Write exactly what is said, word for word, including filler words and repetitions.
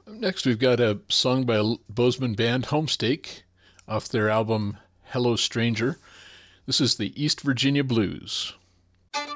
Next, we've got a song by Bozeman band Homestake off their album Hello Stranger. This is the East Virginia Blues.